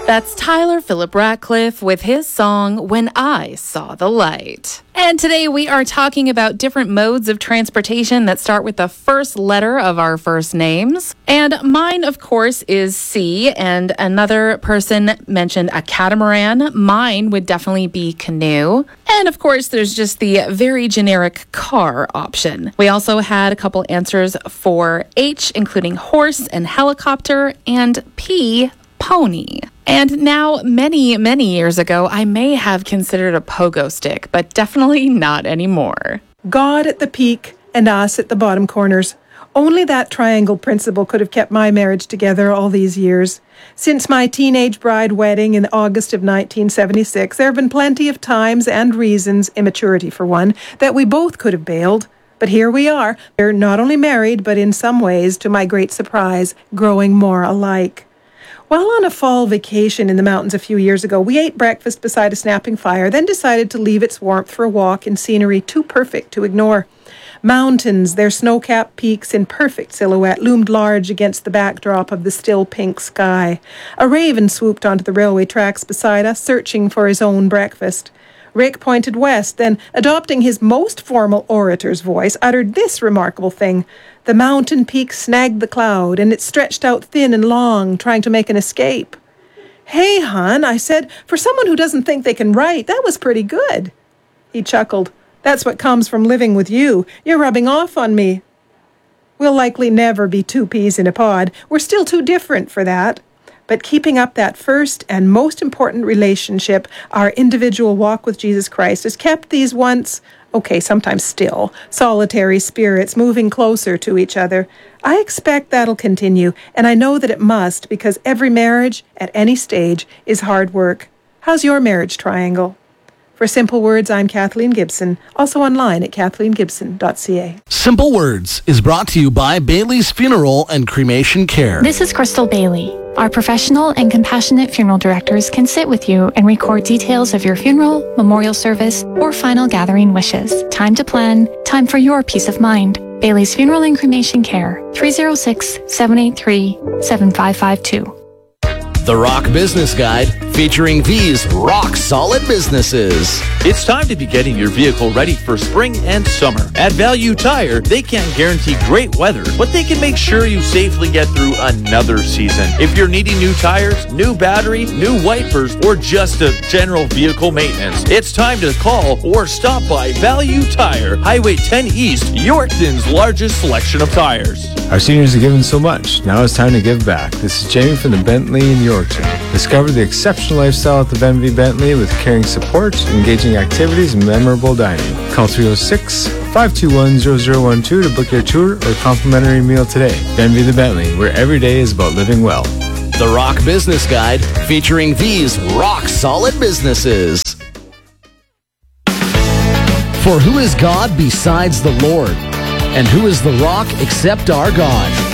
That's Tyler Philip Ratcliffe with his song, When I Saw the Light. And today we are talking about different modes of transportation that start with the first letter of our first names. And mine, of course, is C, and another person mentioned a catamaran. Mine would definitely be canoe. And of course, there's just the very generic car option. We also had a couple answers for H, including horse and helicopter, and P, pony. And now, many, many years ago, I may have considered a pogo stick, but definitely not anymore. God at the peak and us at the bottom corners. Only that triangle principle could have kept my marriage together all these years. Since my teenage bride wedding in August of 1976, there have been plenty of times and reasons, immaturity for one, that we both could have bailed. But here we are. We're not only married, but in some ways, to my great surprise, growing more alike. While on a fall vacation in the mountains a few years ago, we ate breakfast beside a snapping fire, then decided to leave its warmth for a walk in scenery too perfect to ignore. Mountains, their snow-capped peaks in perfect silhouette, loomed large against the backdrop of the still pink sky. A raven swooped onto the railway tracks beside us, searching for his own breakfast. Rick pointed west, then, adopting his most formal orator's voice, uttered this remarkable thing. The mountain peak snagged the cloud, and it stretched out thin and long, trying to make an escape. "Hey, hon," I said, "for someone who doesn't think they can write, that was pretty good." He chuckled. "That's what comes from living with you. You're rubbing off on me." We'll likely never be two peas in a pod. We're still too different for that. But keeping up that first and most important relationship, our individual walk with Jesus Christ, has kept these once, sometimes still, solitary spirits moving closer to each other. I expect that'll continue, and I know that it must, because every marriage, at any stage, is hard work. How's your marriage triangle? For Simple Words, I'm Kathleen Gibson, also online at kathleengibson.ca. Simple Words is brought to you by Bailey's Funeral and Cremation Care. This is Crystal Bailey. Our professional and compassionate funeral directors can sit with you and record details of your funeral, memorial service, or final gathering wishes. Time to plan, time for your peace of mind. Bailey's Funeral and Cremation Care, 306-783-7552. The Rock Business Guide, featuring these rock-solid businesses. It's time to be getting your vehicle ready for spring and summer. At Value Tire, they can't guarantee great weather, but they can make sure you safely get through another season. If you're needing new tires, new battery, new wipers, or just a general vehicle maintenance, it's time to call or stop by Value Tire, Highway 10 East, Yorkton's largest selection of tires. Our seniors are given so much. Now it's time to give back. This is Jamie from the Bentley in Yorkton. Discover the exceptional lifestyle at the Bentley Bentley with caring support, engaging activities, and memorable dining. Call 306-521-0012 to book your tour or complimentary meal today. Bentley the Bentley, where every day is about living well. The Rock Business Guide, featuring these rock-solid businesses. For who is God besides the Lord? And who is the rock except our God?